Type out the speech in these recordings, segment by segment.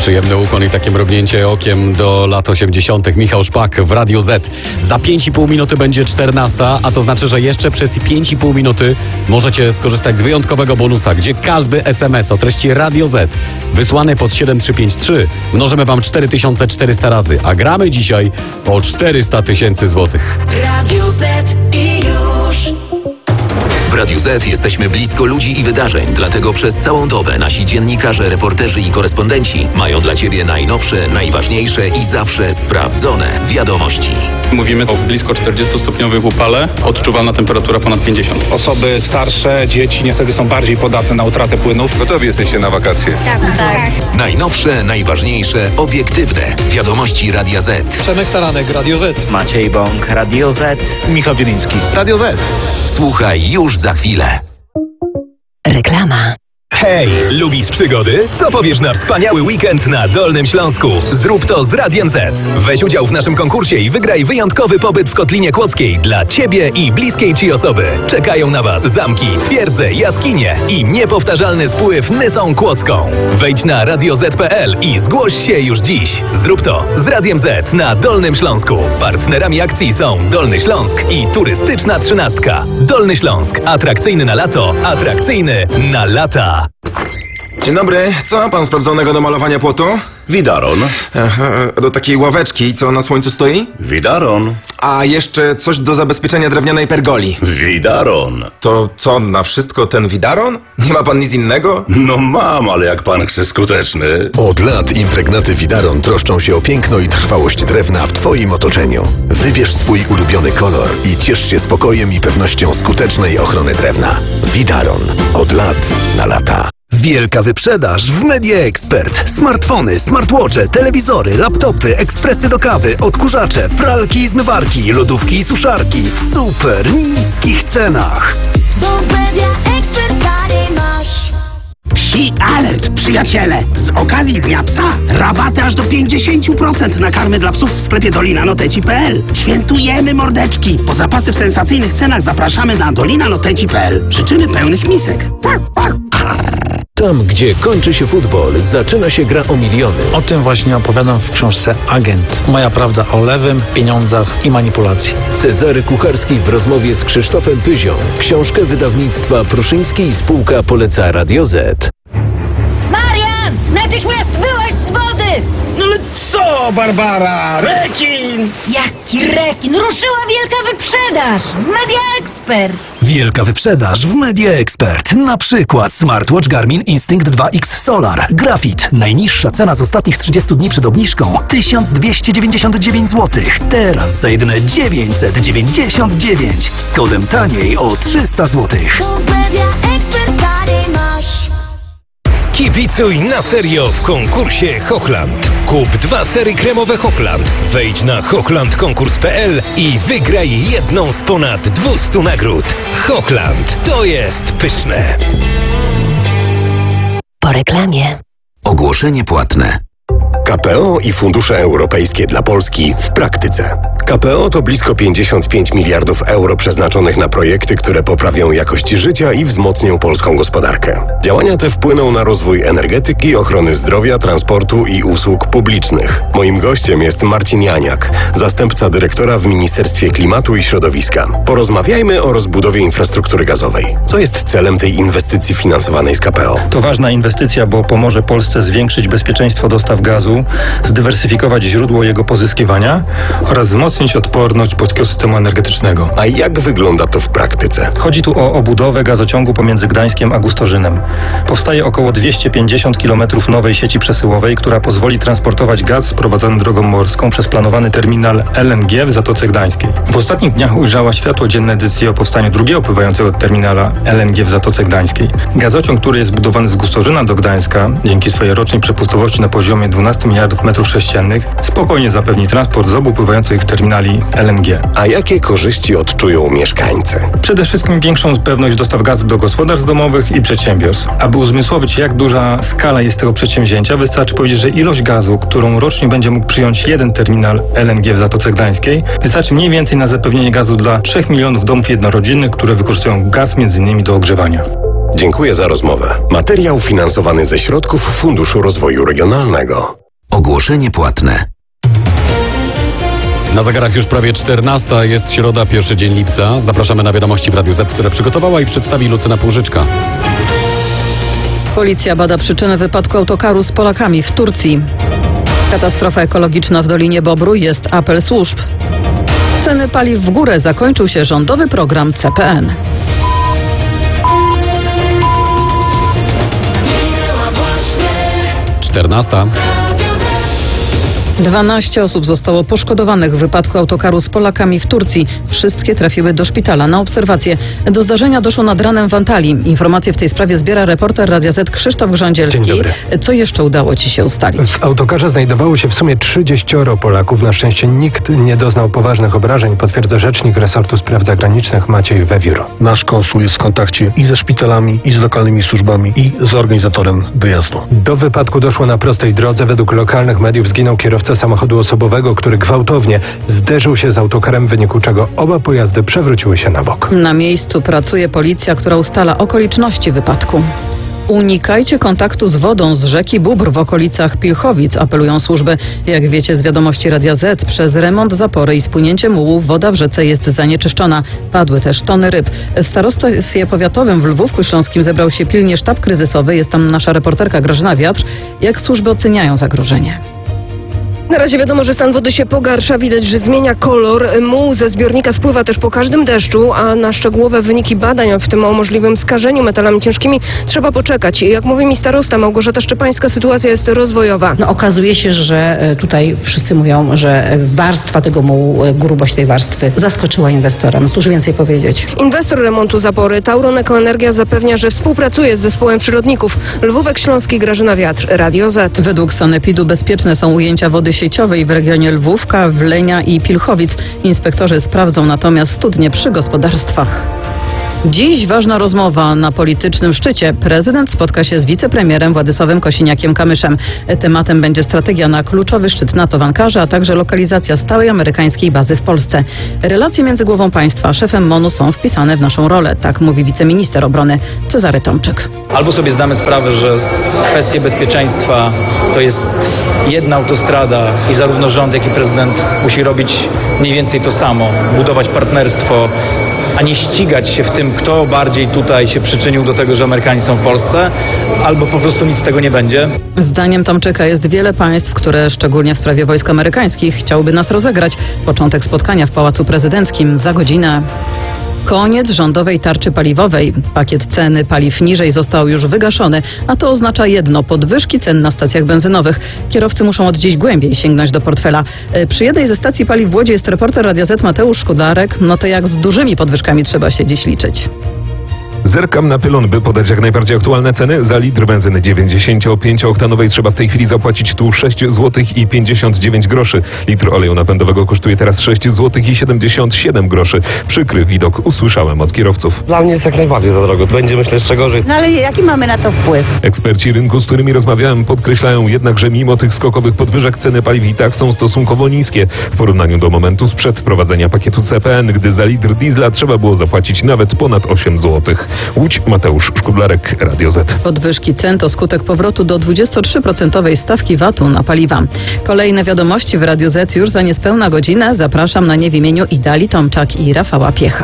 Przyjemny ukłon i takie mrugnięcie okiem do lat 80. Michał Szpak w Radio Z. Za 5,5 minuty będzie 14, a to znaczy, że jeszcze przez 5,5 minuty możecie skorzystać z wyjątkowego bonusa, gdzie każdy SMS o treści Radio Z wysłany pod 7353 mnożymy wam 4400 razy, a gramy dzisiaj o 400 000 złotych. Radio Z i już. W Radiu Z jesteśmy blisko ludzi i wydarzeń, dlatego przez całą dobę nasi dziennikarze, reporterzy i korespondenci mają dla Ciebie najnowsze, najważniejsze i zawsze sprawdzone wiadomości. Mówimy o blisko 40-stopniowych upale, odczuwalna temperatura ponad 50. Osoby starsze, dzieci niestety są bardziej podatne na utratę płynów. Gotowi jesteście na wakacje? Tak. Najnowsze, najważniejsze, obiektywne wiadomości Radia Z. Przemek Taranek, Radio Z. Maciej Bąk, Radio Z. Michał Bieliński, Radio Z. Słuchaj już za chwilę. Reklama. Hej, lubisz przygody? Co powiesz na wspaniały weekend na Dolnym Śląsku? Zrób to z Radiem Z. Weź udział w naszym konkursie i wygraj wyjątkowy pobyt w Kotlinie Kłodzkiej dla Ciebie i bliskiej Ci osoby. Czekają na Was zamki, twierdze, jaskinie i niepowtarzalny spływ Nysą Kłodzką. Wejdź na radioz.pl i zgłoś się już dziś. Zrób to z Radiem Z na Dolnym Śląsku. Partnerami akcji są Dolny Śląsk i Turystyczna Trzynastka. Dolny Śląsk. Atrakcyjny na lato, atrakcyjny na lata. Dzień dobry, co ma pan sprawdzonego do malowania płotu? Widaron. Do takiej ławeczki, co na słońcu stoi? Widaron. A jeszcze coś do zabezpieczenia drewnianej pergoli. Widaron. To co, na wszystko ten widaron? Nie ma pan nic innego? No mam, ale jak pan chce skuteczny. Od lat impregnaty Widaron troszczą się o piękno i trwałość drewna w Twoim otoczeniu. Wybierz swój ulubiony kolor i ciesz się spokojem i pewnością skutecznej ochrony drewna. Widaron. Od lat na lata. Wielka wyprzedaż w Media Expert. Smartfony, smartwatche, telewizory, laptopy, ekspresy do kawy, odkurzacze, pralki i zmywarki, lodówki i suszarki w super niskich cenach. Bo w Media Expert taniej masz. Psi alert, przyjaciele! Z okazji Dnia Psa rabaty aż do 50% na karmy dla psów w sklepie dolinanoteci.pl. Świętujemy mordeczki! Po zapasy w sensacyjnych cenach zapraszamy na dolinanoteci.pl. Życzymy pełnych misek. Tam, gdzie kończy się futbol, zaczyna się gra o miliony. O tym właśnie opowiadam w książce Agent. Moja prawda o lewym, pieniądzach i manipulacji. Cezary Kucharski w rozmowie z Krzysztofem Pyzią. Książkę wydawnictwa Pruszyński i spółka poleca Radio Z. Marian! Natychmiast wyłaź z wody! No ale co, Barbara? Rekin! Jaki rekin? Ruszyła wielka wyprzedaż w Media Expert. Wielka wyprzedaż w Media Expert. Na przykład smartwatch Garmin Instinct 2X Solar. Grafit. Najniższa cena z ostatnich 30 dni przed obniżką 1299 zł. Teraz za jedyne 999. Z kodem taniej o 300 zł. Bo w Media Expert taniej masz. Kibicuj na serio w konkursie Hochland. Kup 2 sery kremowe Hochland. Wejdź na hochlandkonkurs.pl i wygraj jedną z ponad 200 nagród. Hochland. To jest pyszne. Po reklamie. Ogłoszenie płatne. KPO i fundusze europejskie dla Polski w praktyce. KPO to blisko 55 miliardów euro przeznaczonych na projekty, które poprawią jakość życia i wzmocnią polską gospodarkę. Działania te wpłyną na rozwój energetyki, ochrony zdrowia, transportu i usług publicznych. Moim gościem jest Marcin Janiak, zastępca dyrektora w Ministerstwie Klimatu i Środowiska. Porozmawiajmy o rozbudowie infrastruktury gazowej. Co jest celem tej inwestycji finansowanej z KPO? To ważna inwestycja, bo pomoże Polsce zwiększyć bezpieczeństwo dostaw gazu, zdywersyfikować źródło jego pozyskiwania oraz wzmocnić odporność polskiego systemu energetycznego. A jak wygląda to w praktyce? Chodzi tu o obudowę gazociągu pomiędzy Gdańskiem a Gustorzynem. Powstaje około 250 km nowej sieci przesyłowej, która pozwoli transportować gaz sprowadzany drogą morską przez planowany terminal LNG w Zatoce Gdańskiej. W ostatnich dniach ujrzała światło dzienne decyzja o powstaniu drugiego pływającego terminala LNG w Zatoce Gdańskiej. Gazociąg, który jest budowany z Gustorzyna do Gdańska, dzięki swojej rocznej przepustowości na poziomie 12 miliardów metrów sześciennych, spokojnie zapewni transport z obu pływających terminali LNG. A jakie korzyści odczują mieszkańcy? Przede wszystkim większą pewność dostaw gazu do gospodarstw domowych i przedsiębiorstw. Aby uzmysłowić, jak duża skala jest tego przedsięwzięcia, wystarczy powiedzieć, że ilość gazu, którą rocznie będzie mógł przyjąć jeden terminal LNG w Zatoce Gdańskiej, wystarczy mniej więcej na zapewnienie gazu dla 3 milionów domów jednorodzinnych, które wykorzystują gaz m.in. do ogrzewania. Dziękuję za rozmowę. Materiał finansowany ze środków Funduszu Rozwoju Regionalnego. Ogłoszenie płatne. Na zegarach już prawie 14, jest środa, pierwszy dzień lipca. Zapraszamy na wiadomości w Radiu Z, które przygotowała i przedstawi Lucyna Płużyczka. Policja bada przyczyny wypadku autokaru z Polakami w Turcji. Katastrofa ekologiczna w Dolinie Bobru, jest apel służb. Ceny paliw w górę, zakończył się rządowy program CPN. 14. 12 osób zostało poszkodowanych w wypadku autokaru z Polakami w Turcji. Wszystkie trafiły do szpitala na obserwację. Do zdarzenia doszło nad ranem w Antalii. Informacje w tej sprawie zbiera reporter Radia Z Krzysztof Grządzielski. Dzień dobry. Co jeszcze udało Ci się ustalić? W autokarze znajdowało się w sumie 30 Polaków. Na szczęście nikt nie doznał poważnych obrażeń, potwierdza rzecznik resortu spraw zagranicznych Maciej Wewiór. Nasz konsul jest w kontakcie i ze szpitalami, i z lokalnymi służbami, i z organizatorem wyjazdu. Do wypadku doszło na prostej drodze. Według lokalnych mediów zginął kierowca samochodu osobowego, który gwałtownie zderzył się z autokarem, w wyniku czego oba pojazdy przewróciły się na bok. Na miejscu pracuje policja, która ustala okoliczności wypadku. Unikajcie kontaktu z wodą z rzeki Bóbr w okolicach Pilchowic, apelują służby. Jak wiecie z wiadomości Radia Z, przez remont zapory i spłynięcie mułu woda w rzece jest zanieczyszczona. Padły też tony ryb. W starostwie powiatowym w Lwówku Śląskim zebrał się pilnie sztab kryzysowy. Jest tam nasza reporterka Grażyna Wiatr. Jak służby oceniają zagrożenie? Na razie wiadomo, że stan wody się pogarsza. Widać, że zmienia kolor. Muł ze zbiornika spływa też po każdym deszczu, a na szczegółowe wyniki badań, w tym o możliwym skażeniu metalami ciężkimi, trzeba poczekać. Jak mówi mi starosta Małgorzata Szczepańska, sytuacja jest rozwojowa. Okazuje się, że tutaj wszyscy mówią, że warstwa tego mułu, grubość tej warstwy zaskoczyła inwestora. No cóż więcej powiedzieć. Inwestor remontu zapory Tauron Ekoenergia zapewnia, że współpracuje z zespołem przyrodników. Lwówek Śląski, Grażyna Wiatr, Radio Z. Według sanepidu bezpieczne są ujęcia wody sieciowej w regionie Lwówka, Wlenia i Pilchowic. Inspektorzy sprawdzą natomiast studnie przy gospodarstwach. Dziś ważna rozmowa na politycznym szczycie. Prezydent spotka się z wicepremierem Władysławem Kosiniakiem-Kamyszem. Tematem będzie strategia na kluczowy szczyt NATO w Ankarze, a także lokalizacja stałej amerykańskiej bazy w Polsce. Relacje między głową państwa a szefem MON-u są wpisane w naszą rolę, tak mówi wiceminister obrony Cezary Tomczyk. Albo sobie zdamy sprawę, że kwestie bezpieczeństwa to jest jedna autostrada i zarówno rząd, jak i prezydent musi robić mniej więcej to samo, budować partnerstwo, a nie ścigać się w tym, kto bardziej tutaj się przyczynił do tego, że Amerykanie są w Polsce, albo po prostu nic z tego nie będzie. Zdaniem Tomczyka jest wiele państw, które szczególnie w sprawie wojsk amerykańskich chciałyby nas rozegrać. Początek spotkania w Pałacu Prezydenckim za godzinę. Koniec rządowej tarczy paliwowej. Pakiet ceny paliw niżej został już wygaszony, a to oznacza jedno: podwyżki cen na stacjach benzynowych. Kierowcy muszą od dziś głębiej sięgnąć do portfela. Przy jednej ze stacji paliw w Łodzi jest reporter Radia Z Mateusz Szkudlarek. No to jak z dużymi podwyżkami trzeba się dziś liczyć? Zerkam na pylon, by podać jak najbardziej aktualne ceny. Za litr benzyny 95-oktanowej trzeba w tej chwili zapłacić tu 6 zł i 59 groszy. Litr oleju napędowego kosztuje teraz 6 zł i 77 groszy. Przykry widok usłyszałem od kierowców. Dla mnie jest jak najbardziej za drogo. Będzie, myślę, jeszcze gorzej. No ale jaki mamy na to wpływ? Eksperci rynku, z którymi rozmawiałem, podkreślają jednak, że mimo tych skokowych podwyżek ceny paliw i tak są stosunkowo niskie w porównaniu do momentu sprzed wprowadzenia pakietu CPN, gdy za litr diesla trzeba było zapłacić nawet ponad 8 zł. Łódź, Mateusz Szkudlarek, Radio Z. Podwyżki cen to skutek powrotu do 23% stawki VAT-u na paliwa. Kolejne wiadomości w Radiu Z już za niespełna godzinę. Zapraszam na nie w imieniu Idali Tomczak i Rafała Piecha.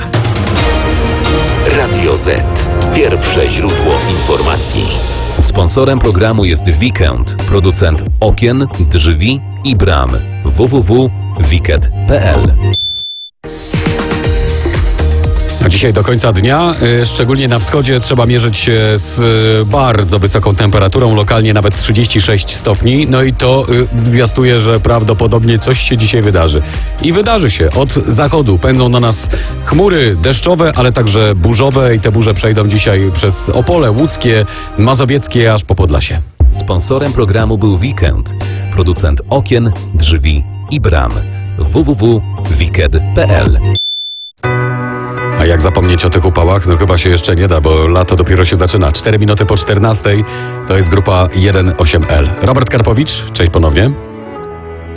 Radio Z. Pierwsze źródło informacji. Sponsorem programu jest Weekend, producent okien, drzwi i bram. www.wiket.pl. A dzisiaj do końca dnia, szczególnie na wschodzie, trzeba mierzyć się z bardzo wysoką temperaturą, lokalnie nawet 36 stopni. No i to zwiastuje, że prawdopodobnie coś się dzisiaj wydarzy. I wydarzy się. Od zachodu pędzą na nas chmury deszczowe, ale także burzowe i te burze przejdą dzisiaj przez Opole, Łódzkie, Mazowieckie, aż po Podlasie. Sponsorem programu był Weekend, producent okien, drzwi i bram. www.wiket.pl. A jak zapomnieć o tych upałach? No chyba się jeszcze nie da, bo lato dopiero się zaczyna. 4 minuty po 14. To jest grupa 1.8L. Robert Karpowicz, cześć ponownie.